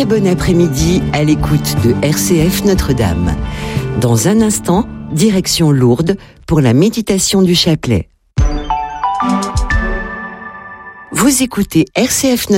bon après-midi à l'écoute de RCF Notre-Dame. Dans un instant, direction Lourdes pour la méditation du chapelet. Vous écoutez RCF Notre-Dame.